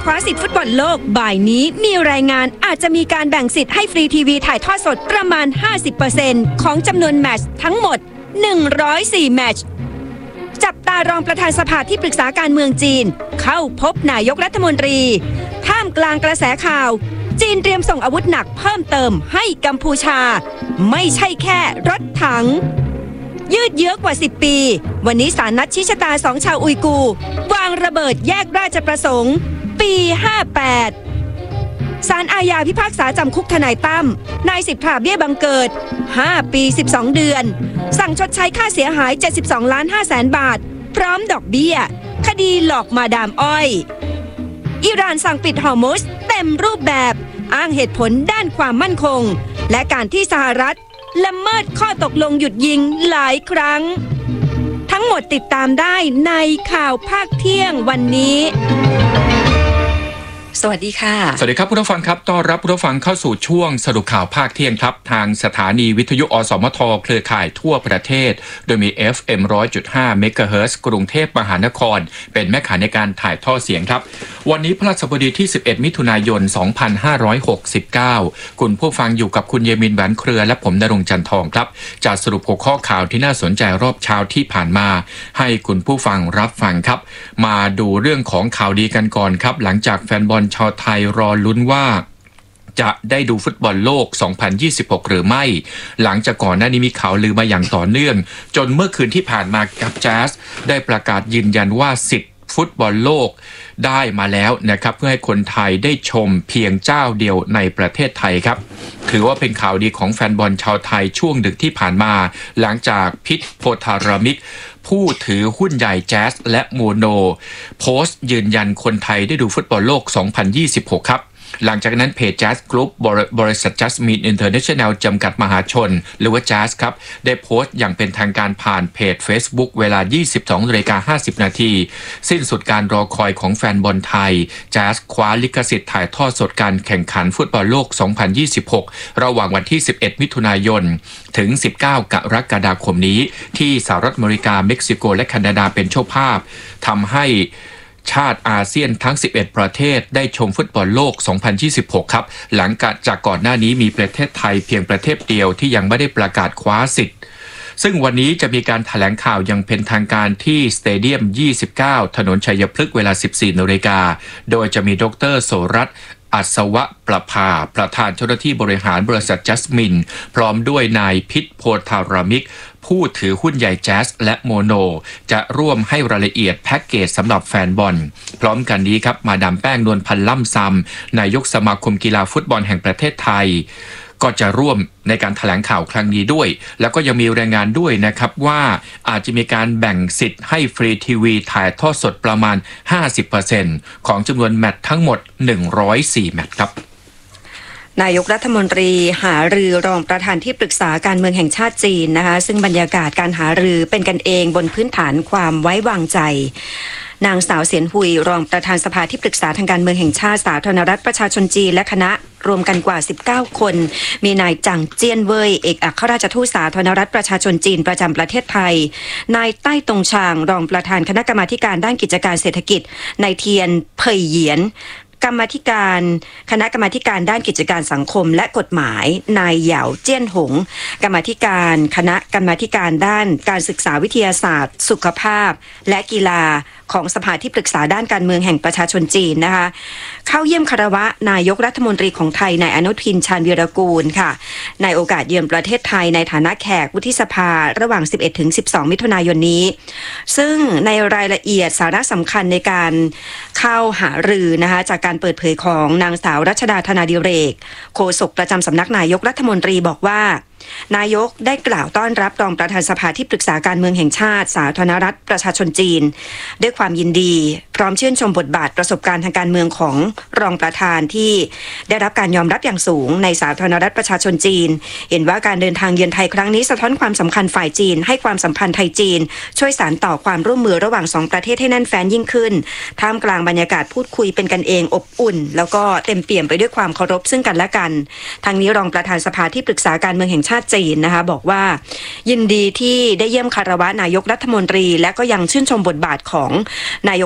ว้าสิทธิ์ฟุตบอลโลกบ่ายนี้มีรายงานอาจจะมีการแบ่งสิทธิ์ให้ฟรีทีวีถ่ายทอดสดประมาณ 50% ของจำนวนแมตช์ทั้งหมด104แมตช์จับตารองประธานสภาที่ปรึกษาการเมืองจีนเข้าพบนายกรัฐมนตรีท่ามกลางกระแสข่าวจีนเตรียมส่งอาวุธหนักเพิ่มเติมให้กัมพูชาไม่ใช่แค่รถถังยืดเยื้อกว่า10ปีวันนี้ศาลนัดชี้ชะตา2ชาวอุยกูร์วางระเบิดแยกราชประสงค์ปี58ศาลอาญาพิพากษาจำคุกทนายตั้มนายสิทธาเบี้ยบังเกิด5ปี12เดือนสั่งชดใช้ค่าเสียหาย72.5 บาทพร้อมดอกเบี้ยคดีหลอกมาดามอ้อยอิหร่านสั่งปิดฮอร์มุซเต็มรูปแบบอ้างเหตุผลด้านความมั่นคงและการที่สหรัฐละเมิดข้อตกลงหยุดยิงหลายครั้งทั้งหมดติดตามได้ในข่าวภาคเที่ยงวันนี้สวัสดีค่ะสวัสดีครับผู้ฟังครับต้อนรับผู้ฟังเข้าสู่ช่วงสรุปข่าวภาคเที่ยงครับทางสถานีวิทยุอสมทเครือข่ายทั่วประเทศโดยมี FM 100.5 เมกะเฮิรตซ์กรุงเทพมหานครเป็นแม่ข่ายในการถ่ายทอดเสียงครับวันนี้พฤหัสบดีที่11มิถุนายน2569คุณผู้ฟังอยู่กับคุณเยมินแหวนเครือและผมณรงค์จันทองครับจะสรุปหัวข้อข่าวที่น่าสนใจรอบเช้าที่ผ่านมาให้คุณผู้ฟังรับฟังครับมาดูเรื่องของข่าวดีกันก่อนครับหลังจากแฟนบอลชาวไทยรอลุ้นว่าจะได้ดูฟุตบอลโลก 2026 หรือไม่หลังจากก่อนหน้านี้มีข่าวลือมาอย่างต่อเนื่องจนเมื่อคืนที่ผ่านมากับแจ๊สได้ประกาศยืนยันว่าสิทธิ์ฟุตบอลโลกได้มาแล้วนะครับเพื่อให้คนไทยได้ชมเพียงเจ้าเดียวในประเทศไทยครับถือว่าเป็นข่าวดีของแฟนบอลชาวไทยช่วงดึกที่ผ่านมาหลังจากพิษโพธารามิกผู้ถือหุ้นใหญ่แจ๊สและโมโนโพสต์ยืนยันคนไทยได้ดูฟุตบอลโลก 2026 ครับหลังจากนั้นเพจ Jazz Group บริษัท Jasmine International จำกัดมหาชนหรือว่า Jazz ครับได้โพสต์อย่างเป็นทางการผ่านเพจ Facebook เวลา 22:50 นาทีสิ้นสุดการรอคอยของแฟนบอลไทย Jazz คว้าลิขสิทธิ์ถ่ายทอดสดการแข่งขันฟุตบอลโลก 2026 ระหว่างวันที่ 11 มิถุนายนถึง 19 กรกฎาคมนี้ที่สหรัฐอเมริกาเม็กซิโกและแคนาดาเป็นเจ้าภาพทำให้ชาติอาเซียนทั้ง11ประเทศได้ชมฟุตบอลโลก 2026 ครับหลังจากก่อนหน้านี้มีประเทศไทยเพียงประเทศเดียวที่ยังไม่ได้ประกาศคว้าสิทธิ์ซึ่งวันนี้จะมีการแถลงข่าวอย่างเป็นทางการที่สเตเดียม 29 ถนนชัยพฤกษ์เวลา 14 น.โดยจะมีดร.โสรัตน์อัศวประภาประธานเจ้าหน้าที่บริหารบริษัทจัสมินพร้อมด้วยนายพิษโพธารามิกผู้ถือหุ้นใหญ่แจ๊สและโมโนจะร่วมให้รายละเอียดแพ็กเกจสำหรับแฟนบอลพร้อมกันนี้ครับมาดามแป้งนวลพันธ์ล่ำซำนายกสมาคมกีฬาฟุตบอลแห่งประเทศไทยก็จะร่วมในการแถลงข่าวครั้งนี้ด้วยแล้วก็ยังมีรายงานด้วยนะครับว่าอาจจะมีการแบ่งสิทธิ์ให้ฟรีทีวีถ่ายทอดสดประมาณ 50% ของจำนวนแมตช์ทั้งหมด104แมตช์ครับนายกรัฐมนตรีหารือรองประธานที่ปรึกษาการเมืองแห่งชาติจีนนะคะซึ่งบรรยากาศการหารือเป็นกันเองบนพื้นฐานความไว้วางใจนางสาวเสียนหุยรองประธานสภาที่ปรึกษาทางการเมืองแห่งชาติสาธารณรัฐประชาชนจีนและคณะรวมกันกว่า19คนมีนายจังเจี้ยนเว่ยเอกอัครราชทูตสาธารณรัฐประชาชนจีนประจำประเทศไทยนายใต้ตงชางรองประธานคณะกรรมาการด้านกิจการเศรษฐกิจนายเทียนเผ่ยเหยียนคณะกรรมาการด้านกิจการสังคมและกฎหมายนายเหยาเจี้ยนหงคณะกรรมาการด้านการศึกษาวิทยาศาสตร์สุขภาพและกีฬาของสภาที่ปรึกษาด้านการเมืองแห่งประชาชนจีนนะคะเข้าเยี่ยมคารวะนายกรัฐมนตรีของไทยนายอนุทินชาญวีรกูลค่ะในโอกาสเยือนประเทศไทยในฐานะแขกวุฒิสภาระหว่าง 11-12 มิถุนายนนี้ซึ่งในรายละเอียดสาระสำคัญในการเข้าหารือนะคะจากการเปิดเผยของนางสาวรัชดาธนาดิเรกโฆษกประจำสำนักนายกรัฐมนตรีบอกว่านายกได้กล่าวต้อนรับรองประธานสภาที่ปรึกษาการเมืองแห่งชาติสาธารณรัฐประชาชนจีนด้วยความยินดีพร้อมชื่นชมบทบาทประสบการณ์ทางการเมืองของรองประธานที่ได้รับการยอมรับอย่างสูงในสาธารณรัฐประชาชนจีนเห็นว่าการเดินทางเยือนไทยครั้งนี้สะท้อนความสำคัญฝ่ายจีนให้ความสัมพันธ์ไทยจีนช่วยสานต่อความร่วมมือระหว่างสองประเทศให้แน่นแฟ้นยิ่งขึ้นท่ามกลางบรรยากาศพูดคุยเป็นกันเองอบอุ่นแล้วก็เต็มเปี่ยมไปด้วยความเคารพซึ่งกันและกันทางนี้รองประธานสภาที่ปรึกษาการเมืองแห่งชาติจีนนะคะบอกว่ายินดีที่ได้เยี่ยมคารวะนายกรัฐมนตรีและก็ยังชื่นชมบทบาทของนายกรัฐมนตรี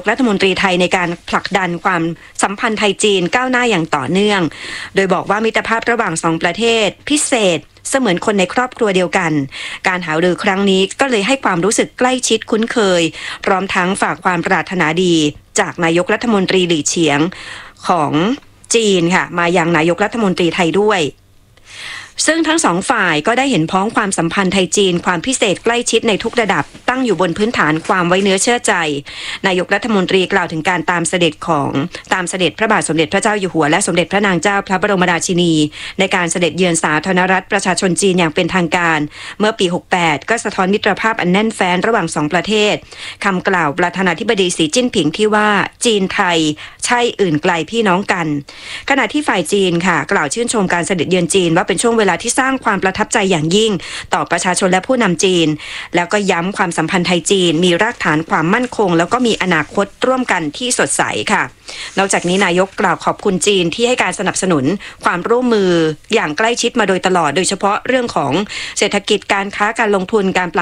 ตรีไทยในการผลักดันความสัมพันธ์ไทยจีนก้าวหน้าอย่างต่อเนื่องโดยบอกว่ามิตรภาพระหว่างสองประเทศพิเศษเสมือนคนในครอบครัวเดียวกันการหารือครั้งนี้ก็เลยให้ความรู้สึกใกล้ชิดคุ้นเคยพร้อมทั้งฝากความปรารถนาดีจากนายกรัฐมนตรีหลี่เฉียงของจีนค่ะมายังนายกรัฐมนตรีไทยด้วยซึ่งทั้งสองฝ่ายก็ได้เห็นพ้องความสัมพันธ์ไทยจีนความพิเศษใกล้ชิดในทุกระดับตั้งอยู่บนพื้นฐานความไว้เนื้อเชื่อใจนายกรัฐมนตรีกล่าวถึงการตามเสด็จพระบาทสมเด็จพระเจ้าอยู่หัวและสมเด็จพระนางเจ้าพระบรมราชินีในการเสด็จเยือนสาธารณรัฐประชาชนจีนอย่างเป็นทางการเมื่อปี 68 ก็สะท้อนมิตรภาพอันแน่นแฟ้นระหว่างสองประเทศคำกล่าวประธานาธิบดีสีจิ้นผิงที่ว่าจีนไทยใช่อื่นไกลพี่น้องกันขณะที่ฝ่ายจีนค่ะกล่าวชื่นชมการเสด็จเยือนจีนว่าเป็นช่วงเวลาที่สร้างความประทับใจอย่างยิ่งต่อประชาชนและผู้นำจีนแล้วก็ย้ำความสัมพันธ์ไทยจีนมีรากฐานความมั่นคงแล้วก็มีอนาคตร่วมกันที่สดใสค่ะนอกจากนี้นายกกล่าวขอบคุณจีนที่ให้การสนับสนุนความร่วมมืออย่างใกล้ชิดมาโดยตลอดโดยเฉพาะเรื่องของเศรษฐกิจการค้าการลงทุนการปราบ